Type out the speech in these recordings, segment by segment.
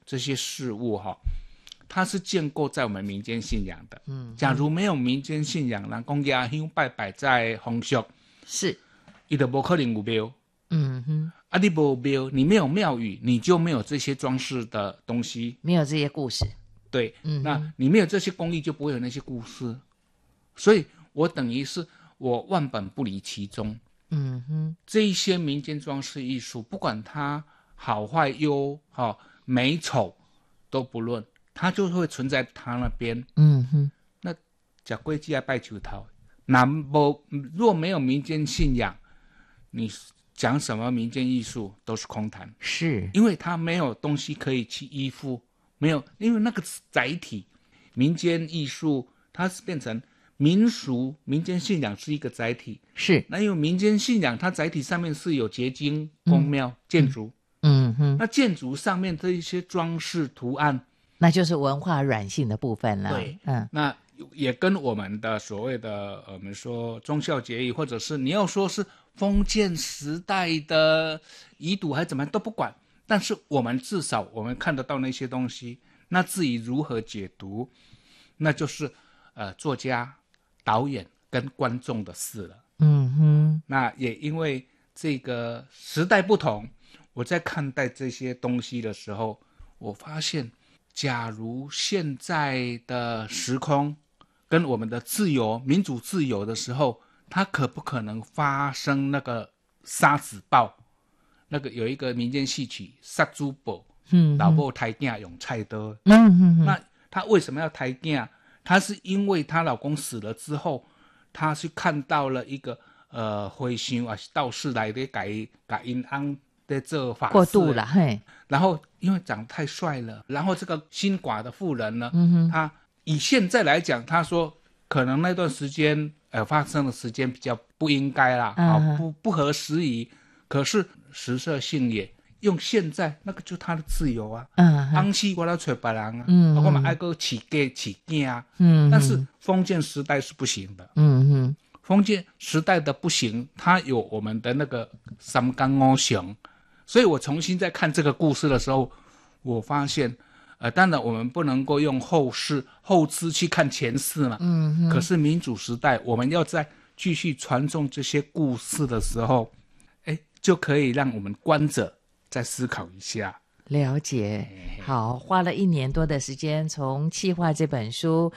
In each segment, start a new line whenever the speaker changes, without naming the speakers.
这些事物它是建构在我们民间信仰的。假如没有民间信仰，人讲压香拜拜在风俗，
是，
你就不可能有庙。你没有庙，你没有庙宇，你就没有这些装饰的东西，
没有这些故事。
对，那你没有这些工艺，就不会有那些故事。所以我等于是我万本不离其宗。这一些民间装饰艺术，不管它好坏优美丑都不论，它就会存在它那边。那吃粿鸡要拜球头，若没有民间信仰，你讲什么民间艺术都是空谈。
是，
因为它没有东西可以去依附，没有，因为那个载体，民间艺术它是变成民俗，民间信仰是一个载体。
是，
那因为民间信仰它载体上面是有结晶、宫庙、建筑。那建筑上面这一些装饰图案，
那就是文化软性的部分了。
对，那也跟我们的所谓的我们说忠孝节义，或者是你要说是封建时代的遗毒还是怎么样都不管，但是我们至少我们看得到那些东西。那至于如何解读，那就是作家、导演跟观众的事了。那也因为这个时代不同，我在看待这些东西的时候，我发现假如现在的时空跟我们的自由民主自由的时候，它可不可能发生那个杀子报？那个有一个民间戏曲杀猪宝，老婆抬囝用菜刀。那她为什么要抬囝？她是因为她老公死了之后，她去看到了一个和尚还是道士来的给因安在做法事
过度了，嘿。
然后因为长得太帅了，然后这个新寡的妇人呢，她以现在来讲，她说可能那段时间发生的时间比较不应该啦，不合时宜。可是食色性也，用现在那个就是他的自由啊。安息我要找别人啊，我嘛爱个起家起囝啊。但是封建时代是不行的。封建时代的不行，它有我们的那个三纲五常。所以我重新在看这个故事的时候，我发现当然我们不能够用后知去看前世嘛。可是民主时代我们要再继续传颂这些故事的时候，就可以让我们观者再思考一下。
了解。好，花了1年多的时间，从企划这本书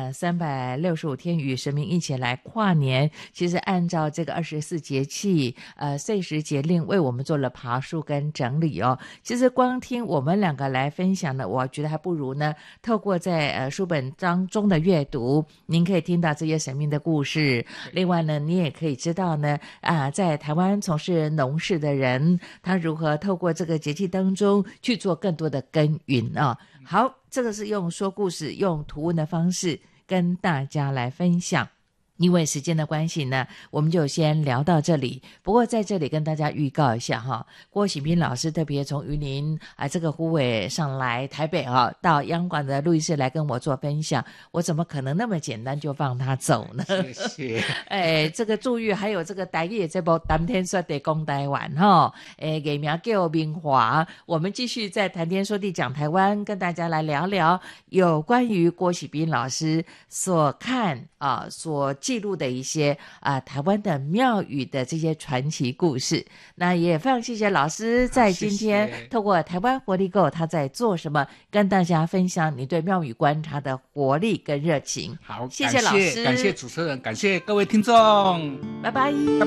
365天与神明一起来跨年，其实按照这个24节气岁时节令为我们做了爬梳跟整理哦。其实光听我们2个来分享呢，我觉得还不如呢透过在书本当中的阅读，您可以听到这些神明的故事。另外呢，你也可以知道呢在台湾从事农事的人，他如何透过这个节气当中去做更多的耕耘啊。好，这个是用说故事用图文的方式跟大家来分享。因为时间的关系呢，我们就先聊到这里。不过在这里跟大家预告一下哈，郭喜斌老师特别从云林这个虎尾上来台北到央广的录音室来跟我做分享，我怎么可能那么简单就放他走呢？
谢谢。
这个祝玉还有这个台语这部谈天说地讲台湾哈，艺名叫明华。我们继续在谈天说地讲台湾，跟大家来聊聊有关于郭喜斌老师所看所记录的一些台湾的庙宇的这些传奇故事。那也非常谢谢老师在今天透过台湾活力购他在做什么，跟大家分享你对庙宇观察的活力跟热情。
好，
谢谢老师，
感谢主持人，感谢各位听众，
拜拜。